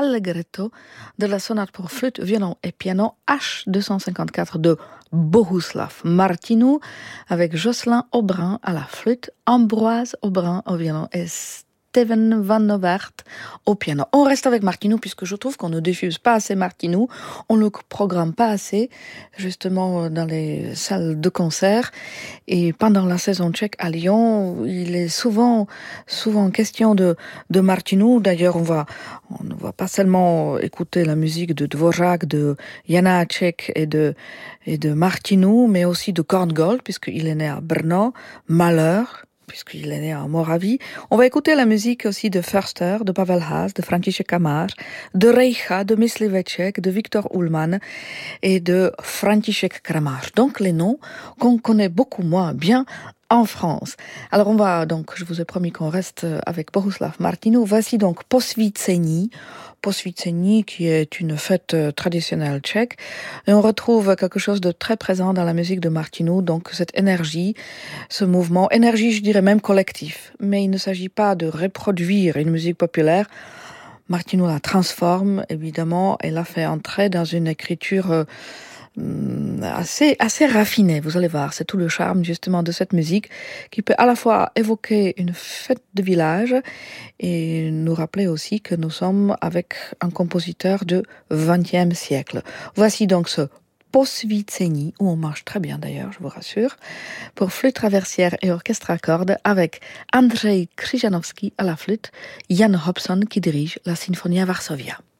Allegretto de la sonate pour flûte, violon et piano H254 de Bohuslav Martinou avec Jocelyn Aubrin à la flûte, Ambroise Aubrin au violon et Steven Van Novert au piano. On reste avec Martinou puisque je trouve qu'on ne diffuse pas assez Martinou, on ne le programme pas assez justement dans les salles de concert et pendant la saison tchèque à Lyon, il est souvent question de Martinou. D'ailleurs, on ne va pas seulement écouter la musique de Dvořák, de Janáček et de Martinou, mais aussi de Korngold puisqu'il est né à Brno, Malheur puisqu'il est né en Moravie. On va écouter la musique aussi de Förster, de Pavel Haas, de František Kamar, de Reicha, de Mysliveček, de Viktor Ullmann et de František Kramář. Donc les noms qu'on connaît beaucoup moins bien en France. Alors je vous ai promis qu'on reste avec Bohuslav Martinou. Voici donc Posvícení. Posvícení qui est une fête traditionnelle tchèque. Et on retrouve quelque chose de très présent dans la musique de Martinou, donc cette énergie, ce mouvement, énergie je dirais même collectif. Mais il ne s'agit pas de reproduire une musique populaire. Martinou la transforme, évidemment, et la fait entrer dans une écriture assez raffiné, vous allez voir, c'est tout le charme justement de cette musique qui peut à la fois évoquer une fête de village et nous rappeler aussi que nous sommes avec un compositeur du XXe siècle. Voici donc ce Posvícení, où on marche très bien d'ailleurs, je vous rassure, pour flûte traversière et orchestre à cordes avec Andrzej Krzyżanowski à la flûte, Jan Hobson qui dirige la Sinfonia Varsovia.